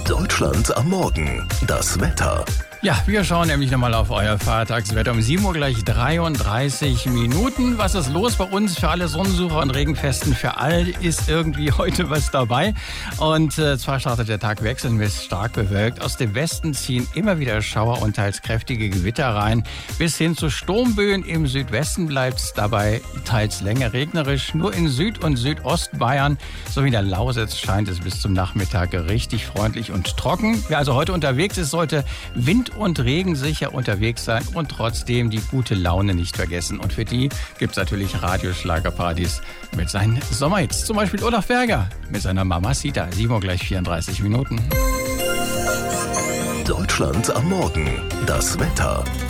Deutschland am Morgen. Das Wetter. Ja, wir schauen nämlich nochmal auf euer Feiertagswetter. Um 7 Uhr gleich 33 Minuten. Was ist los bei uns? Für alle Sonnensucher und Regenfesten, für all ist irgendwie heute was dabei. Und zwar startet der Tag wechselnd stark bewölkt. Aus dem Westen ziehen immer wieder Schauer und teils kräftige Gewitter rein. Bis hin zu Sturmböen im Südwesten bleibt es dabei teils länger regnerisch. Nur in Süd- und Südostbayern sowie in der Lausitz scheint es bis zum Nachmittag richtig freundlich und trocken. Wer also heute unterwegs ist, sollte Wind- und regensicher unterwegs sein und trotzdem die gute Laune nicht vergessen. Und für die gibt es natürlich Radioschlagerpartys mit seinen Sommerhits. Zum Beispiel Olaf Berger mit seiner Mamacita. 7 Uhr gleich 34 Minuten. Deutschland am Morgen. Das Wetter.